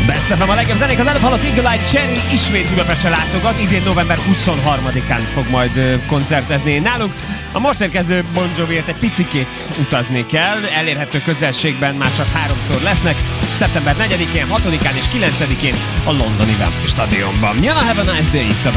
Best FM a legjobb zenék, az előbb hallott Eagle Eye Cherry ismét Budapestre látogat, idén november 23-án fog majd koncertezni nálunk. A most érkező Bon Joviért egy picikét utazni kell, elérhető közelségben már csak 3-szor lesznek, szeptember 4-én, 6-án és 9-én a londoni Wembley stadionban. Jön a Have a Nice Day itt a